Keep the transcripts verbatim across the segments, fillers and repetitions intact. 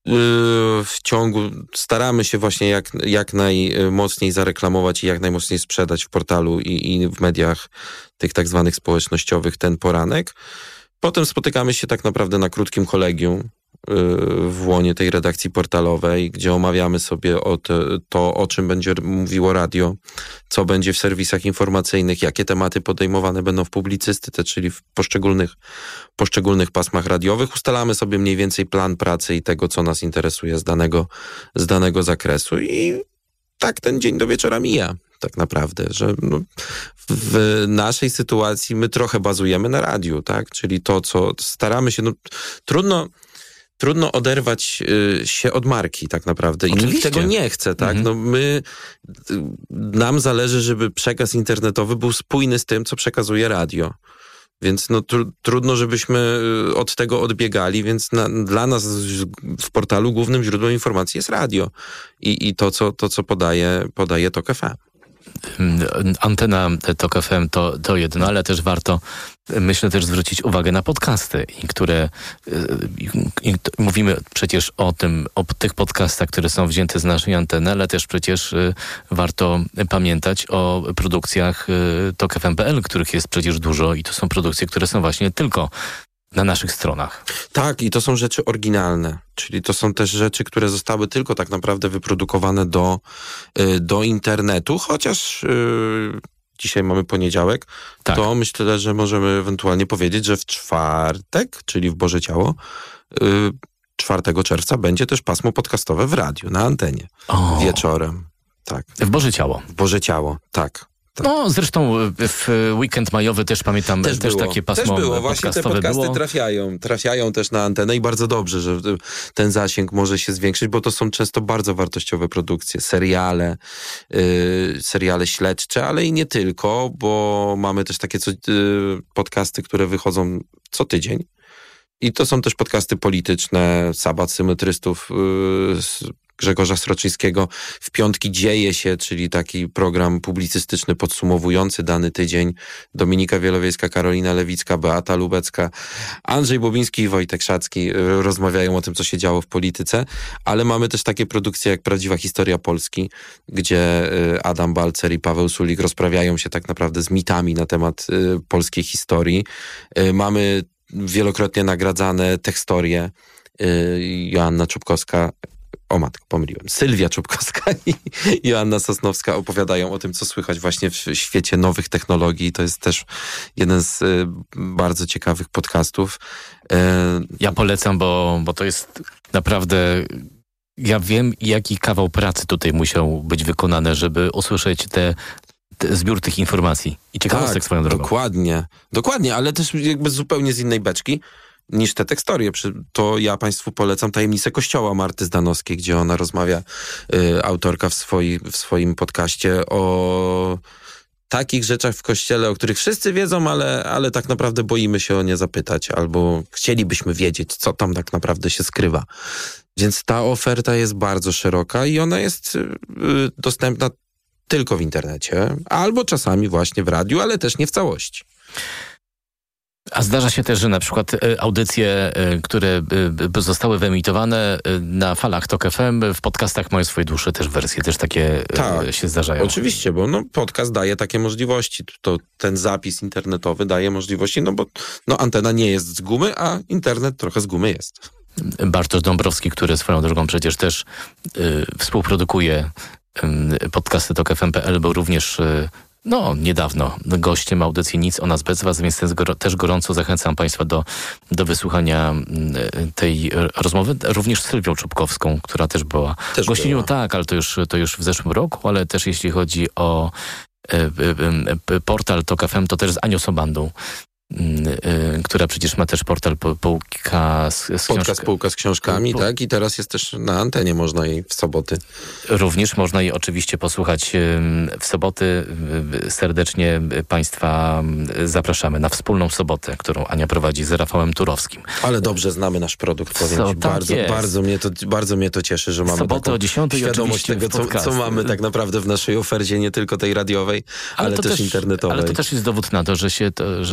w ciągu, staramy się właśnie jak, jak najmocniej zareklamować i jak najmocniej sprzedać w portalu i, i w mediach tych tak zwanych społecznościowych ten poranek. Potem spotykamy się tak naprawdę na krótkim kolegium w łonie tej redakcji portalowej, gdzie omawiamy sobie o te, to, o czym będzie mówiło radio, co będzie w serwisach informacyjnych, jakie tematy podejmowane będą w publicystyce, czyli w poszczególnych, poszczególnych pasmach radiowych. Ustalamy sobie mniej więcej plan pracy i tego, co nas interesuje z danego, z danego zakresu i tak ten dzień do wieczora mija. Tak naprawdę, że no, w naszej sytuacji my trochę bazujemy na radiu, tak? Czyli to, co staramy się, no trudno, trudno oderwać y, się od marki tak naprawdę i Oczywiście. nikt tego nie chce, tak? Mhm. No my, y, nam zależy, żeby przekaz internetowy był spójny z tym, co przekazuje radio. Więc no tr- trudno, żebyśmy od tego odbiegali, więc na, dla nas w portalu głównym źródłem informacji jest radio i, i to, co, to, co podaje, podaje Tok F M. Antena Tok F M to, to jedno, ale też warto, myślę, też zwrócić uwagę na podcasty, które i, i, mówimy przecież o tym, o tych podcastach, które są wzięte z naszej anteny, ale też przecież warto pamiętać o produkcjach tok f m kropka p l, których jest przecież dużo i to są produkcje, które są właśnie tylko na naszych stronach. Tak, i to są rzeczy oryginalne, czyli to są też rzeczy, które zostały tylko tak naprawdę wyprodukowane do, do internetu, chociaż yy, dzisiaj mamy poniedziałek, tak. To myślę, że możemy ewentualnie powiedzieć, że w czwartek, czyli w Boże Ciało, yy, czwartego czerwca będzie też pasmo podcastowe w radiu, na antenie, o. wieczorem. Tak. W Boże Ciało. W Boże Ciało, tak. Tak. No, zresztą w weekend majowy też pamiętam, też, też takie pasmo też było. Właśnie te podcasty było. trafiają, trafiają też na antenę i bardzo dobrze, że ten zasięg może się zwiększyć, bo to są często bardzo wartościowe produkcje, seriale, yy, seriale śledcze, ale i nie tylko, bo mamy też takie co, yy, podcasty, które wychodzą co tydzień. I to są też podcasty polityczne, Sabat Symetrystów, yy, Grzegorza Sroczyńskiego. W piątki dzieje się, czyli taki program publicystyczny podsumowujący dany tydzień. Dominika Wielowiejska, Karolina Lewicka, Beata Lubecka, Andrzej Bobiński i Wojtek Szacki rozmawiają o tym, co się działo w polityce, ale mamy też takie produkcje jak Prawdziwa Historia Polski, gdzie Adam Balcer i Paweł Sulik rozprawiają się tak naprawdę z mitami na temat polskiej historii. Mamy wielokrotnie nagradzane tekstorie. Joanna Czubkowska, o matko, pomyliłem, Sylwia Czubkowska i Joanna Sosnowska opowiadają o tym, co słychać właśnie w świecie nowych technologii. To jest też jeden z y, bardzo ciekawych podcastów. Y, ja polecam, bo, bo to jest naprawdę... Ja wiem, jaki kawał pracy tutaj musiał być wykonany, żeby usłyszeć te zbiór tych informacji i ciekawostek tak, swoją drogą. Dokładnie, dokładnie, ale też jakby zupełnie z innej beczki niż te tekstorie. To ja Państwu polecam Tajemnice Kościoła Marty Zdanowskiej, gdzie ona rozmawia, y, autorka w, swoi, w swoim podcaście o takich rzeczach w Kościele, o których wszyscy wiedzą, ale, ale tak naprawdę boimy się o nie zapytać, albo chcielibyśmy wiedzieć, co tam tak naprawdę się skrywa. Więc ta oferta jest bardzo szeroka i ona jest y, dostępna tylko w internecie, albo czasami właśnie w radiu, ale też nie w całości. A zdarza się też, że na przykład audycje, które zostały wyemitowane na falach Tok F M, w podcastach mają swoje dłuższe też wersje, też takie tak, się zdarzają. Oczywiście, bo no, podcast daje takie możliwości. To ten zapis internetowy daje możliwości, no bo no, antena nie jest z gumy, a internet trochę z gumy jest. Bartosz Dąbrowski, który swoją drogą przecież też y, współprodukuje y, podcasty Tok F M kropka p l, był również y, no, niedawno gościem audycji Nic o nas bez was, więc też gorąco zachęcam Państwa do, do wysłuchania tej rozmowy. Również z Sylwią Czubkowską, która też była też gościnią, była. Tak, ale to już, to już w zeszłym roku, ale też jeśli chodzi o y, y, y, portal Tok F M, to też z Anią Sobandą, Yy, która przecież ma też portal po, Półka z, z Podcast Półka z książkami, po... tak? I teraz jest też na antenie, można jej w soboty. Również można jej oczywiście posłuchać yy, w soboty. Yy, serdecznie Państwa zapraszamy na wspólną sobotę, którą Ania prowadzi z Rafałem Turowskim. Ale dobrze znamy nasz produkt, powiem co, ci. Tak bardzo, bardzo, mnie to, bardzo mnie to cieszy, że mamy sobotę o dziesiątej świadomość tego, co, co mamy tak naprawdę w naszej ofercie, nie tylko tej radiowej, ale, ale też, też internetowej. Ale to też jest dowód na to, że, się to, że to się nie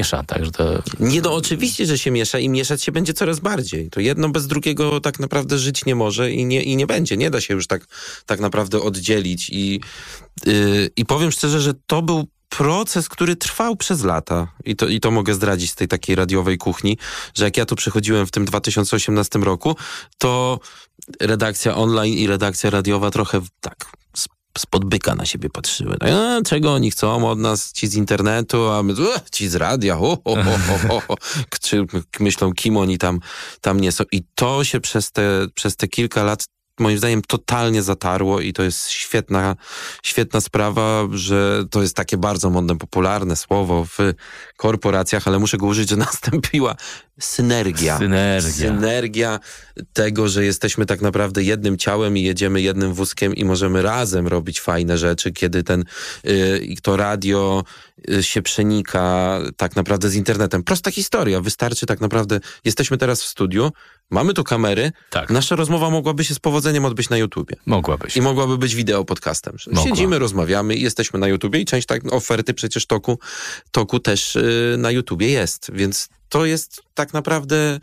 miesza, tak? Że to... Nie, no oczywiście, że się miesza i mieszać się będzie coraz bardziej. To jedno bez drugiego tak naprawdę żyć nie może i nie, i nie będzie. Nie da się już tak, tak naprawdę oddzielić. I, yy, i powiem szczerze, że to był proces, który trwał przez lata. I to, I to mogę zdradzić z tej takiej radiowej kuchni, że jak ja tu przychodziłem w tym dwa tysiące osiemnastym roku, to redakcja online i redakcja radiowa trochę tak spod byka na siebie patrzyły. Tak, a, czego oni chcą od nas? Ci z internetu, a my e, ci z radia. Ho, ho, ho, ho, ho. Czy myślą, kim oni tam, tam nie są. I to się przez te, przez te kilka lat moim zdaniem totalnie zatarło i to jest świetna, świetna sprawa, że to jest takie bardzo modne, popularne słowo w korporacjach, ale muszę go użyć, że nastąpiła synergia. Synergia. Synergia tego, że jesteśmy tak naprawdę jednym ciałem i jedziemy jednym wózkiem i możemy razem robić fajne rzeczy, kiedy ten y, to radio y, się przenika tak naprawdę z internetem. Prosta historia. Wystarczy tak naprawdę, jesteśmy teraz w studiu, mamy tu kamery, tak. Nasza rozmowa mogłaby się z powodzeniem odbyć na YouTubie. Mogłaby się. I mogłaby być wideo podcastem. Mogła. Siedzimy, rozmawiamy i jesteśmy na YouTubie i część tak oferty przecież toku, toku też y, na YouTubie jest, więc to jest tak naprawdę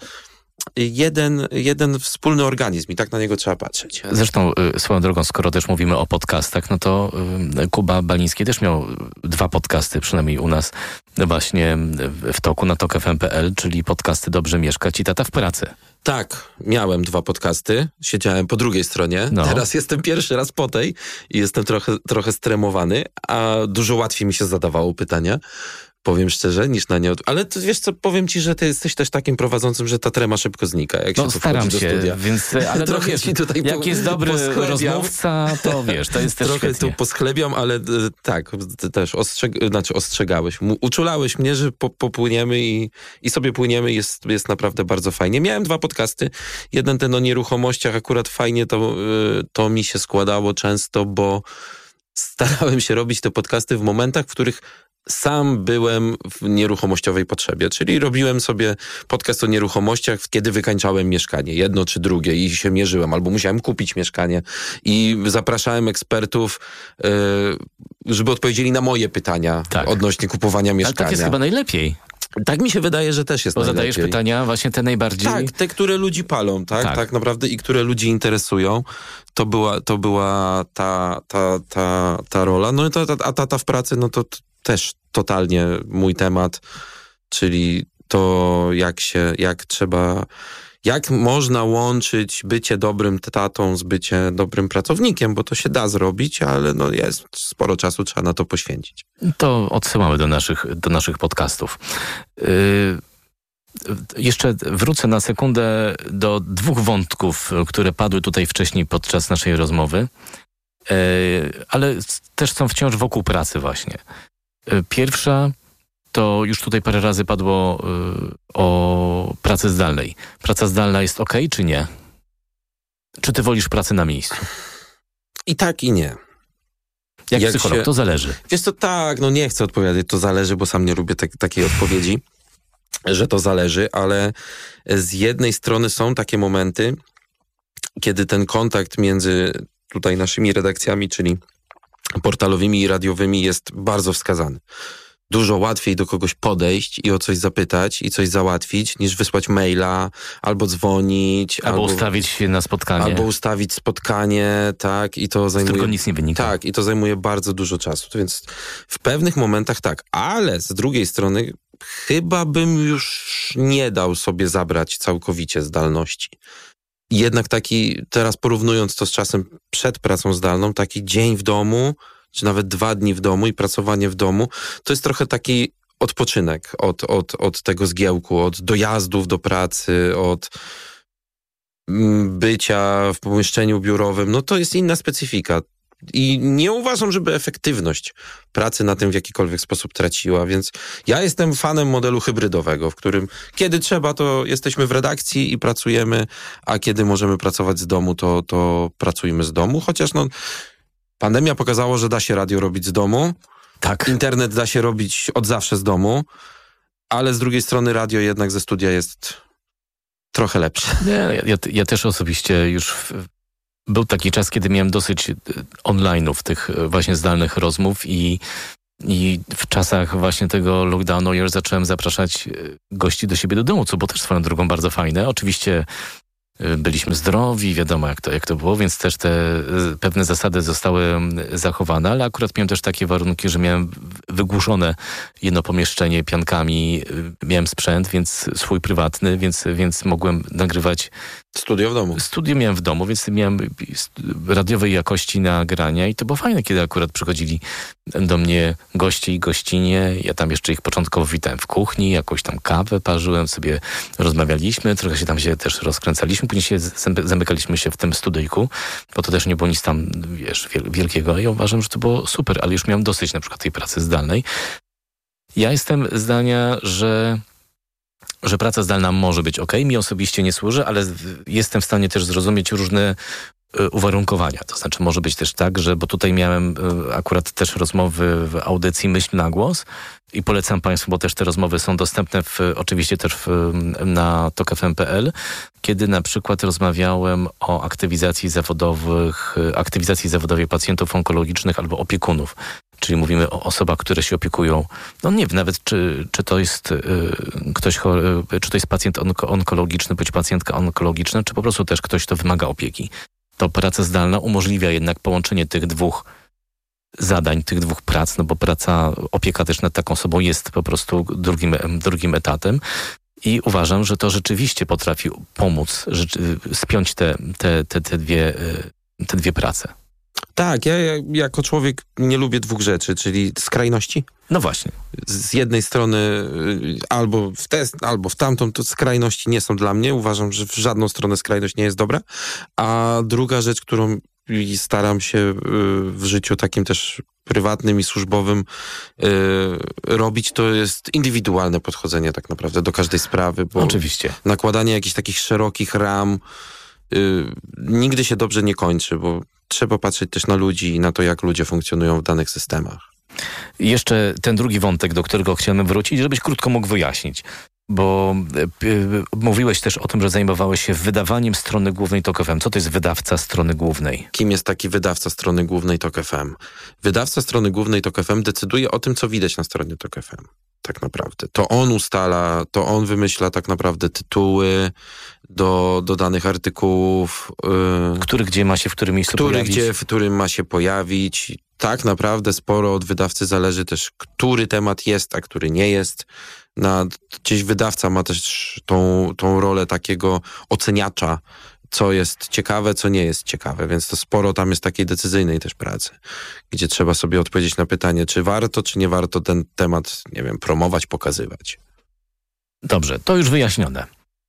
jeden, jeden wspólny organizm i tak na niego trzeba patrzeć. Zresztą y, swoją drogą, skoro też mówimy o podcastach, no to y, Kuba Baliński też miał dwa podcasty, przynajmniej u nas właśnie w toku na tok f m kropka p l, czyli podcasty Dobrze Mieszkać i Tata w Pracy. Tak, miałem dwa podcasty, siedziałem po drugiej stronie, no. Teraz jestem pierwszy raz po tej i jestem trochę, trochę stremowany, a dużo łatwiej mi się zadawało pytania. Powiem szczerze, niż na nie... Od... Ale to, wiesz co, powiem ci, że ty jesteś też takim prowadzącym, że ta trema szybko znika, jak no, się staram do się, studia. Więc, ale trochę no, wiesz, ci tutaj jak po, jest dobry rozmówca, to wiesz, to jest też trochę świetnie. tu poschlebiam, ale e, tak, ty też ostrzeg... znaczy ostrzegałeś, uczulałeś mnie, że po, popłyniemy i, i sobie płyniemy, jest, jest naprawdę bardzo fajnie. Miałem dwa podcasty, jeden ten o nieruchomościach, akurat fajnie to, e, to mi się składało często, bo starałem się robić te podcasty w momentach, w których sam byłem w nieruchomościowej potrzebie, czyli robiłem sobie podcast o nieruchomościach, kiedy wykańczałem mieszkanie, jedno czy drugie i się mierzyłem, albo musiałem kupić mieszkanie i zapraszałem ekspertów, yy, żeby odpowiedzieli na moje pytania tak. odnośnie kupowania mieszkania. Ale tak jest chyba najlepiej. Tak mi się wydaje, że też jest Bo najlepiej. zadajesz pytania właśnie te najbardziej... Tak, te, które ludzi palą, tak? Tak, tak naprawdę i które ludzi interesują. To była, to była ta, ta, ta, ta rola. No i to, a Tata w Pracy, no to t- też totalnie mój temat, czyli to jak się, jak trzeba... Jak można łączyć bycie dobrym tatą z bycie dobrym pracownikiem, bo to się da zrobić, ale no jest sporo czasu, trzeba na to poświęcić. To odsyłamy do naszych, do naszych podcastów. Yy, jeszcze wrócę na sekundę do dwóch wątków, które padły tutaj wcześniej podczas naszej rozmowy, yy, ale też są wciąż wokół pracy właśnie. Yy, pierwsza to już tutaj parę razy padło y, o pracy zdalnej. Praca zdalna jest okej, okay, czy nie? Czy ty wolisz pracę na miejscu? I tak, i nie. Jak, Jak psycholog, się... to zależy. Wiesz co, tak, no nie chcę odpowiadać, to zależy, bo sam nie lubię te, takiej odpowiedzi, że to zależy, ale z jednej strony są takie momenty, kiedy ten kontakt między tutaj naszymi redakcjami, czyli portalowymi i radiowymi jest bardzo wskazany. Dużo łatwiej do kogoś podejść i o coś zapytać i coś załatwić, niż wysłać maila, albo dzwonić. Albo, albo ustawić się na spotkanie. Albo ustawić spotkanie, tak, i to zajmuje... Tylko nic nie wynika. Tak, i to zajmuje bardzo dużo czasu, więc w pewnych momentach tak, ale z drugiej strony chyba bym już nie dał sobie zabrać całkowicie zdalności. Jednak taki, teraz porównując to z czasem przed pracą zdalną, taki dzień w domu, czy nawet dwa dni w domu i pracowanie w domu, to jest trochę taki odpoczynek od, od, od tego zgiełku, od dojazdów do pracy, od bycia w pomieszczeniu biurowym. No to jest inna specyfika. I nie uważam, żeby efektywność pracy na tym w jakikolwiek sposób traciła, więc ja jestem fanem modelu hybrydowego, w którym kiedy trzeba, to jesteśmy w redakcji i pracujemy, a kiedy możemy pracować z domu, to, to pracujemy z domu, chociaż no pandemia pokazała, że da się radio robić z domu. Tak. Internet da się robić od zawsze z domu, ale z drugiej strony radio jednak ze studia jest trochę lepsze. Nie, ja, ja też osobiście już... W... Był taki czas, kiedy miałem dosyć online'ów, tych właśnie zdalnych rozmów i I w czasach właśnie tego lockdownu już zacząłem zapraszać gości do siebie do domu, co było też swoją drogą bardzo fajne. Oczywiście byliśmy zdrowi, wiadomo jak to, jak to było, więc też te pewne zasady zostały zachowane, ale akurat miałem też takie warunki, że miałem wygłuszone jedno pomieszczenie piankami, miałem sprzęt, więc swój prywatny, więc, więc mogłem nagrywać. Studio w domu. Studio miałem w domu, więc miałem radiowej jakości nagrania i to było fajne, kiedy akurat przychodzili do mnie goście i gościnie. Ja tam jeszcze ich początkowo witałem w kuchni, jakąś tam kawę parzyłem, sobie rozmawialiśmy, trochę się tam się też rozkręcaliśmy, później się zamykaliśmy się w tym studyjku, bo to też nie było nic tam, wiesz, wielkiego. Ja uważam, że to było super, ale już miałem dosyć na przykład tej pracy zdalnej. Ja jestem zdania, że że praca zdalna może być ok, mi osobiście nie służy, ale jestem w stanie też zrozumieć różne uwarunkowania. To znaczy może być też tak, że, bo tutaj miałem akurat też rozmowy w audycji Myśl na głos i polecam Państwu, bo też te rozmowy są dostępne w, oczywiście też w, na tok f m kropka p l, kiedy na przykład rozmawiałem o aktywizacji zawodowych, aktywizacji zawodowej pacjentów onkologicznych albo opiekunów. Czyli mówimy o osobach, które się opiekują, no nie wiem nawet, czy, czy to jest y, ktoś chory, czy to jest pacjent onko, onkologiczny, bądź pacjentka onkologiczna, czy po prostu też ktoś, kto wymaga opieki. To praca zdalna umożliwia jednak połączenie tych dwóch zadań, tych dwóch prac, no bo praca, opieka też nad taką osobą jest po prostu drugim, drugim etatem. I uważam, że to rzeczywiście potrafi pomóc, rzeczy, spiąć te, te, te, te, dwie, te dwie prace. Tak, ja, ja jako człowiek nie lubię dwóch rzeczy, czyli skrajności. No właśnie. Z jednej strony albo w tę, albo w tamtą, to skrajności nie są dla mnie. Uważam, że w żadną stronę skrajność nie jest dobra. A druga rzecz, którą staram się w życiu takim też prywatnym i służbowym robić, to jest indywidualne podchodzenie tak naprawdę do każdej sprawy. Bo oczywiście. Nakładanie jakichś takich szerokich ram nigdy się dobrze nie kończy, bo trzeba patrzeć też na ludzi i na to, jak ludzie funkcjonują w danych systemach. I jeszcze ten drugi wątek, do którego chciałem wrócić, żebyś krótko mógł wyjaśnić. Bo y, y, mówiłeś też o tym, że zajmowałeś się wydawaniem strony głównej Tok F M. Co to jest wydawca strony głównej? Kim jest taki wydawca strony głównej Tok F M? Wydawca strony głównej Tok F M decyduje o tym, co widać na stronie Tok F M. Tak naprawdę. To on ustala, to on wymyśla tak naprawdę tytuły do, do danych artykułów. Yy, który gdzie ma się w którym miejscu który pojawić? Gdzie w którym ma się pojawić. Tak naprawdę sporo od wydawcy zależy też, który temat jest, a który nie jest. Na, gdzieś wydawca ma też tą, tą rolę takiego oceniacza, co jest ciekawe, co nie jest ciekawe, więc to sporo tam jest takiej decyzyjnej też pracy, gdzie trzeba sobie odpowiedzieć na pytanie, czy warto, czy nie warto ten temat, nie wiem, promować, pokazywać. Dobrze, to już wyjaśnione.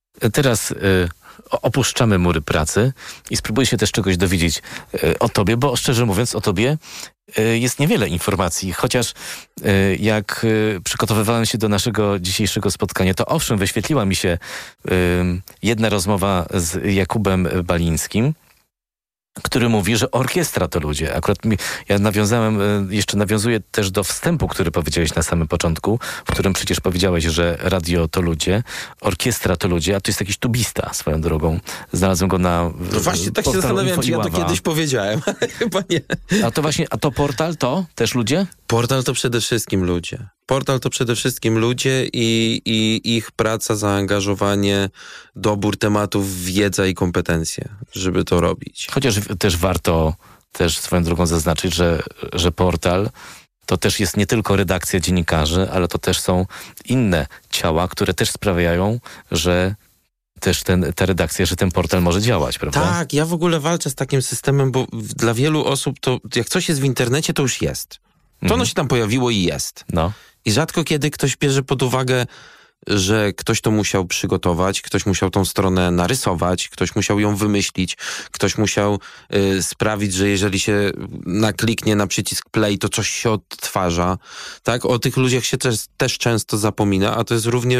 Teraz y, opuszczamy mury pracy i spróbuję się też czegoś dowiedzieć y, o tobie, bo szczerze mówiąc o tobie y, jest niewiele informacji, chociaż y, jak y, przygotowywałem się do naszego dzisiejszego spotkania, to owszem, wyświetliła mi się y, jedna rozmowa z Jakubem Balińskim, który mówi, że orkiestra to ludzie. Akurat mi, ja nawiązałem, jeszcze nawiązuję też do wstępu, który powiedziałeś na samym początku, w którym przecież powiedziałeś, że radio to ludzie, orkiestra to ludzie, a to jest jakiś tubista swoją drogą. Znalazłem go na... No właśnie tak się zastanawiam, czy ja to kiedyś powiedziałem, ale chyba nie. A to właśnie, a to portal to też ludzie? Portal to przede wszystkim ludzie. Portal to przede wszystkim ludzie i, i ich praca, zaangażowanie, dobór tematów, wiedza i kompetencje, żeby to robić. Chociaż też warto też swoją drogą zaznaczyć, że, że portal to też jest nie tylko redakcja dziennikarzy, ale to też są inne ciała, które też sprawiają, że też ten, ta redakcja, że ten portal może działać, prawda? Tak, ja w ogóle walczę z takim systemem, bo dla wielu osób to jak coś jest w internecie, to już jest. To mhm. ono się tam pojawiło i jest. No. I rzadko kiedy ktoś bierze pod uwagę, że ktoś to musiał przygotować, ktoś musiał tą stronę narysować, ktoś musiał ją wymyślić, ktoś musiał y, sprawić, że jeżeli się nakliknie na przycisk play, to coś się odtwarza. Tak? O tych ludziach się też, też często zapomina, a to jest równie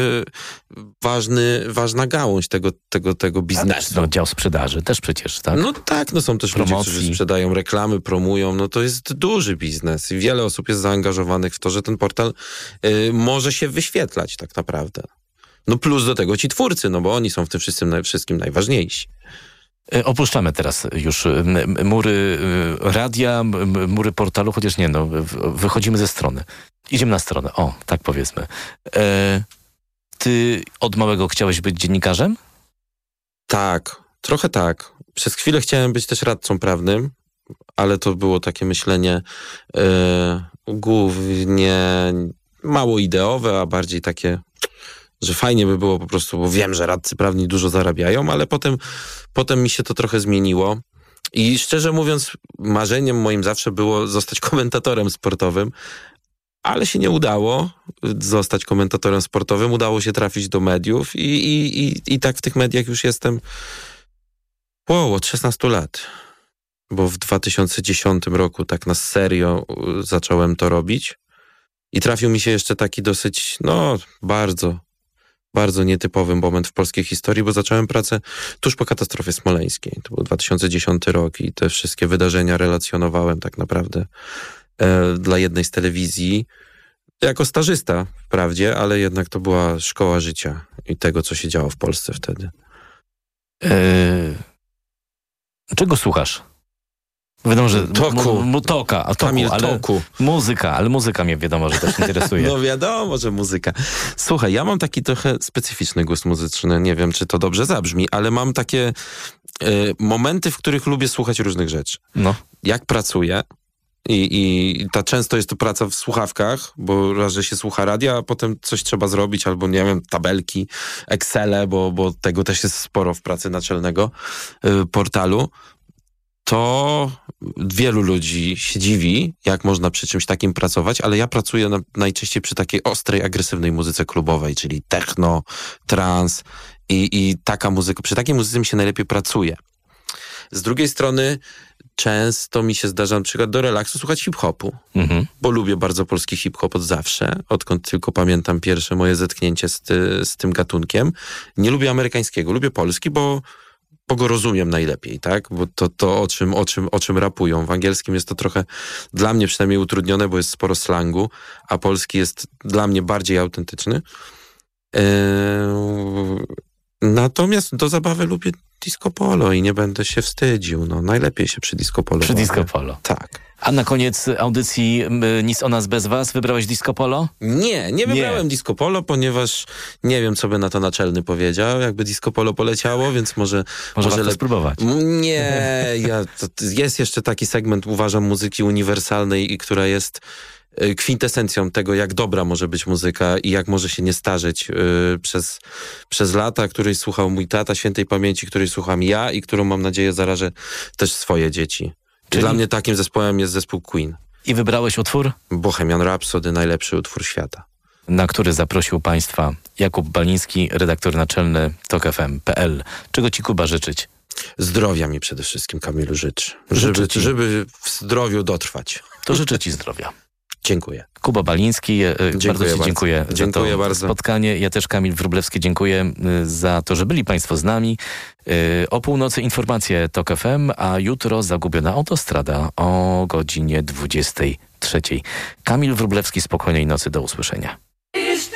ważny, ważna gałąź tego, tego, tego biznesu. No, dział sprzedaży też przecież, tak? No tak, no są też Promocji. ludzie, którzy sprzedają reklamy, promują, no to jest duży biznes i wiele osób jest zaangażowanych w to, że ten portal y, może się wyświetlać tak naprawdę. No plus do tego ci twórcy, no bo oni są w tym wszystkim, wszystkim najważniejsi. Opuszczamy teraz już mury radia, mury portalu, chociaż nie, no, wychodzimy ze strony. Idziemy na stronę, o, tak powiedzmy. E, ty od małego chciałeś być dziennikarzem? Tak, trochę tak. Przez chwilę chciałem być też radcą prawnym, ale to było takie myślenie e, głównie mało ideowe, a bardziej takie, że fajnie by było po prostu, bo wiem, że radcy prawni dużo zarabiają, ale potem, potem mi się to trochę zmieniło. I szczerze mówiąc, marzeniem moim zawsze było zostać komentatorem sportowym, ale się nie udało zostać komentatorem sportowym. Udało się trafić do mediów i, i, i, i tak w tych mediach już jestem wow, od szesnastu lat. Bo w dwa tysiące dziesiątym roku tak na serio zacząłem to robić. I trafił mi się jeszcze taki dosyć, no bardzo, bardzo nietypowy moment w polskiej historii, bo zacząłem pracę tuż po katastrofie smoleńskiej. To był dwa tysiące dziesiąty rok i te wszystkie wydarzenia relacjonowałem tak naprawdę e, dla jednej z telewizji. Jako stażysta wprawdzie, ale jednak to była szkoła życia i tego, co się działo w Polsce wtedy. Eee, czego słuchasz? Wiadomo, że Toku. M- m- toka, a toku, Kamil ale Toku. muzyka, ale muzyka mnie wiadomo, że też interesuje. No wiadomo, że muzyka. Słuchaj, ja mam taki trochę specyficzny gust muzyczny. Nie wiem, czy to dobrze zabrzmi, ale mam takie y, momenty, w których lubię słuchać różnych rzeczy. No. Jak pracuję i, i ta często jest to praca w słuchawkach, bo raz, że się słucha radia, a potem coś trzeba zrobić, albo nie wiem, tabelki, Excele, bo, bo tego też jest sporo w pracy naczelnego y, portalu. To wielu ludzi się dziwi, jak można przy czymś takim pracować, ale ja pracuję na, najczęściej przy takiej ostrej, agresywnej muzyce klubowej, czyli techno, trance i, i taka muzyka, przy takiej muzyce mi się najlepiej pracuje. Z drugiej strony często mi się zdarza na przykład do relaksu słuchać hip-hopu, mhm. bo lubię bardzo polski hip-hop od zawsze, odkąd tylko pamiętam pierwsze moje zetknięcie z, ty, z tym gatunkiem. Nie lubię amerykańskiego, lubię polski, bo bo go rozumiem najlepiej, tak? Bo to, to o, czym, o, czym, o czym rapują. W angielskim jest to trochę dla mnie przynajmniej utrudnione, bo jest sporo slangu, a polski jest dla mnie bardziej autentyczny. Eee, natomiast do zabawy lubię disco polo i nie będę się wstydził. No, najlepiej się przy disco polo. Przy disco polo. Tak. A na koniec audycji Nic o nas bez was wybrałeś disco polo? Nie, nie wybrałem nie. disco polo, ponieważ nie wiem, co by na to naczelny powiedział, jakby disco polo poleciało, więc może... Może, może warto spróbować. Nie, ja, to jest jeszcze taki segment, uważam, muzyki uniwersalnej i która jest kwintesencją tego, jak dobra może być muzyka i jak może się nie starzeć yy, przez, przez lata, której słuchał mój tata świętej pamięci, której słucham ja i którą mam nadzieję zarażę też swoje dzieci. Czyli... Dla mnie takim zespołem jest zespół Queen. I wybrałeś utwór? Bohemian Rhapsody, najlepszy utwór świata. Na który zaprosił Państwa Jakub Baliński, redaktor naczelny tok f m kropka p l. Czego Ci, Kuba, życzyć? Zdrowia mi przede wszystkim, Kamilu, życz. Żeby, żeby w zdrowiu dotrwać. To życzę Ci zdrowia. Dziękuję. Kuba Baliński, dziękuję bardzo Ci bardzo. dziękuję, dziękuję za to bardzo. spotkanie. Ja też, Kamil Wróblewski, dziękuję za to, że byli Państwo z nami. O północy informacje tok f m, a jutro Zagubiona autostrada o godzinie dwudziestej trzeciej. Kamil Wróblewski, spokojnej nocy, do usłyszenia.